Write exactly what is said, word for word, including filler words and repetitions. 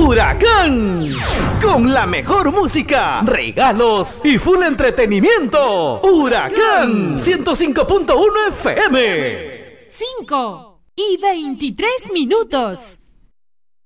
Huracán. Con la mejor música, regalos y full entretenimiento. Huracán ciento cinco punto uno F M. cinco y veintitrés minutos.